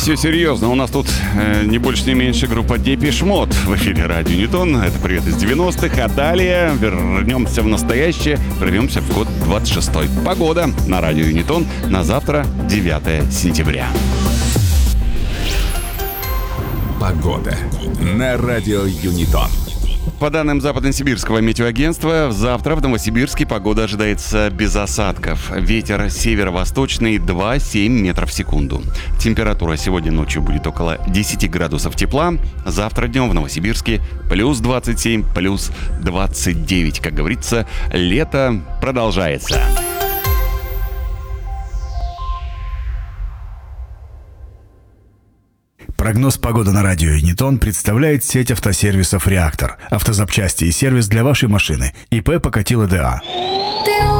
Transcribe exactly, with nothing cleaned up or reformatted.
Все серьезно, у нас тут э, не больше, не меньше группа Depeche Mode в эфире Радио Ньютон. Это привет из девяностых, а далее вернемся в настоящее, прорвемся в год двадцать шестой. Погода на Радио Ньютон на завтра, девятое сентября. Погода на Радио Юнитон. По данным Западно-Сибирского метеоагентства, завтра в Новосибирске погода ожидается без осадков. Ветер северо-восточный два-семь метров в секунду. Температура сегодня ночью будет около десять градусов тепла. Завтра днем в Новосибирске плюс двадцать семь, плюс двадцать девять. Как говорится, лето продолжается. Прогноз погоды на радио Юнитон представляет сеть автосервисов «Реактор». Автозапчасти и сервис для вашей машины. ИП Покатило ДА. Ты